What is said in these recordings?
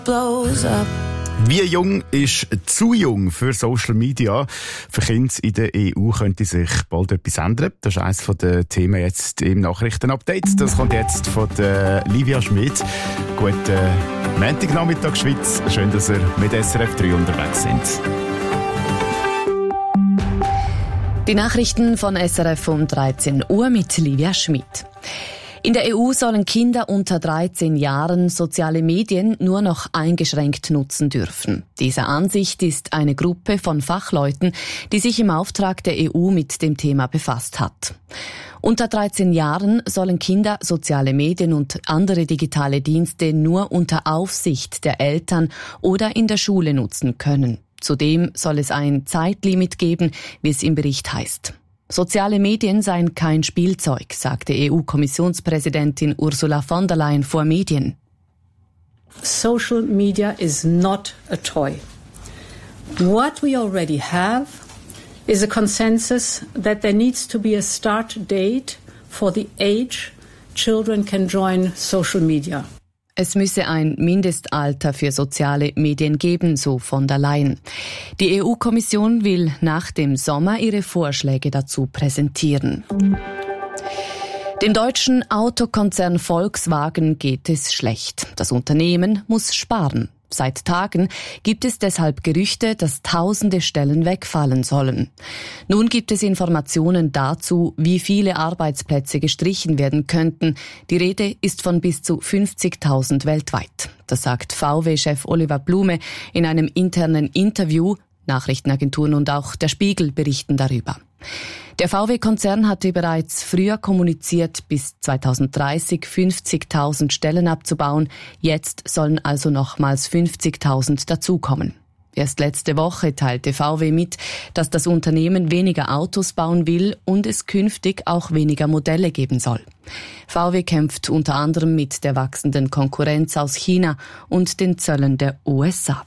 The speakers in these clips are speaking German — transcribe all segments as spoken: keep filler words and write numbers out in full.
blows up. Wie jung ist zu jung für Social Media? Für Kinder in der E U könnte sich bald etwas ändern. Das ist eines der Themen jetzt im Nachrichtenupdate. Das kommt jetzt von der Livia Schmid. Guten Montagnachmittag, Schweiz. Schön, dass ihr mit S R F drei unterwegs sind. Die Nachrichten von S R F um dreizehn Uhr mit Livia Schmid. In der E U sollen Kinder unter dreizehn Jahren soziale Medien nur noch eingeschränkt nutzen dürfen. Diese Ansicht ist eine Gruppe von Fachleuten, die sich im Auftrag der E U mit dem Thema befasst hat. Unter dreizehn Jahren sollen Kinder soziale Medien und andere digitale Dienste nur unter Aufsicht der Eltern oder in der Schule nutzen können. Zudem soll es ein Zeitlimit geben, wie es im Bericht heißt. Soziale Medien seien kein Spielzeug, sagte E U-Kommissionspräsidentin Ursula von der Leyen vor Medien. Social media is not a toy. What we already have is a consensus that there needs to be a start date for the age children can join social media. Es müsse ein Mindestalter für soziale Medien geben, so von der Leyen. Die E U-Kommission will nach dem Sommer ihre Vorschläge dazu präsentieren. Dem deutschen Autokonzern Volkswagen geht es schlecht. Das Unternehmen muss sparen. Seit Tagen gibt es deshalb Gerüchte, dass tausende Stellen wegfallen sollen. Nun gibt es Informationen dazu, wie viele Arbeitsplätze gestrichen werden könnten. Die Rede ist von bis zu fünfzigtausend weltweit. Das sagt V W-Chef Oliver Blume in einem internen Interview. Nachrichtenagenturen und auch der Spiegel berichten darüber. Der V W-Konzern hatte bereits früher kommuniziert, bis zweitausenddreißig fünfzigtausend Stellen abzubauen. Jetzt sollen also nochmals fünfzigtausend dazukommen. Erst letzte Woche teilte V W mit, dass das Unternehmen weniger Autos bauen will und es künftig auch weniger Modelle geben soll. V W kämpft unter anderem mit der wachsenden Konkurrenz aus China und den Zöllen der U S A.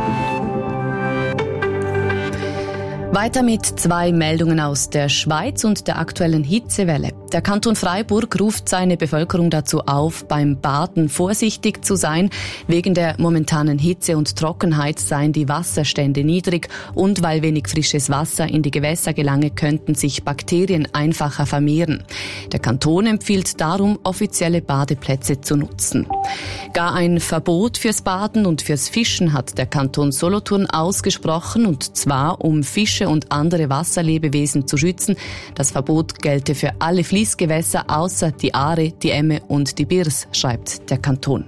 Weiter mit zwei Meldungen aus der Schweiz und der aktuellen Hitzewelle. Der Kanton Freiburg ruft seine Bevölkerung dazu auf, beim Baden vorsichtig zu sein. Wegen der momentanen Hitze und Trockenheit seien die Wasserstände niedrig und weil wenig frisches Wasser in die Gewässer gelange, könnten sich Bakterien einfacher vermehren. Der Kanton empfiehlt darum, offizielle Badeplätze zu nutzen. Gar ein Verbot fürs Baden und fürs Fischen hat der Kanton Solothurn ausgesprochen, und zwar um Fische und andere Wasserlebewesen zu schützen. Das Verbot gelte für alle Fließgewässer außer die Aare, die Emme und die Birs, schreibt der Kanton.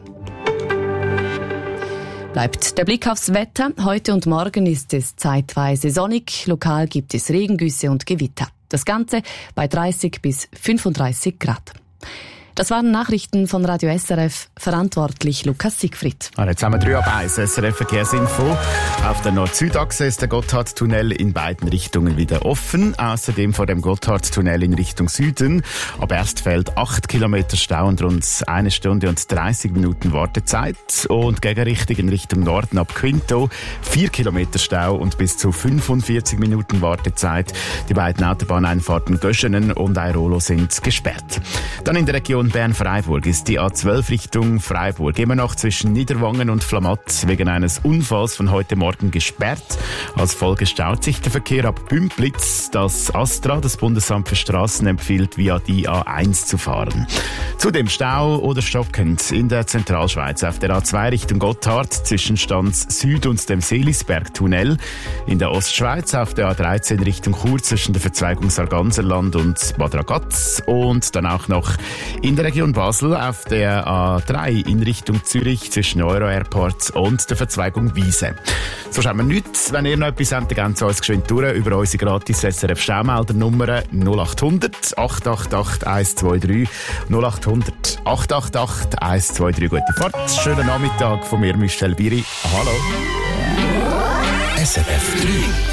Bleibt der Blick aufs Wetter. Heute und morgen ist es zeitweise sonnig. Lokal gibt es Regengüsse und Gewitter. Das Ganze bei dreißig bis fünfunddreißig Grad. Das waren Nachrichten von Radio S R F, verantwortlich Lukas Siegfried. Ah, jetzt haben wir drei ab eins, S R F Verkehrsinfo. Auf der Nord-Süd-Achse ist der Gotthardtunnel in beiden Richtungen wieder offen. Außerdem vor dem Gotthardtunnel in Richtung Süden. Ab Erstfeld acht Kilometer Stau und rund eine Stunde und dreißig Minuten Wartezeit. Und Gegenrichtung in Richtung Norden ab Quinto vier Kilometer Stau und bis zu fünfundvierzig Minuten Wartezeit. Die beiden Autobahneinfahrten Göschenen und Airolo sind gesperrt. Dann in der Region Bern-Freiburg ist die A zwölf Richtung Freiburg immer noch zwischen Niederwangen und Flamatt wegen eines Unfalls von heute Morgen gesperrt. Als Folge staut sich der Verkehr ab Bümplitz. Das ASTRA, das Bundesamt für Straßen, empfiehlt, via die A eins zu fahren. Zudem Stau oder stockend in der Zentralschweiz auf der A zwei Richtung Gotthard zwischen Stanz Süd und dem Seelisberg-Tunnel. In der Ostschweiz auf der A dreizehn Richtung Chur zwischen der Verzweigung Sarganserland und Bad Ragaz. Und dann auch noch in der Region Basel auf der A drei in Richtung Zürich zwischen Euro Airport und der Verzweigung Wiese. So schauen wir nichts. Wenn ihr noch etwas habt, dann geht uns geschwind durch über unsere gratis S R F Staumelder-Nummer null acht hundert acht acht acht eins zwei drei null acht hundert acht acht acht eins zwei drei. Gute Fahrt, schönen Nachmittag von mir, Michel Biri. Hallo. S R F drei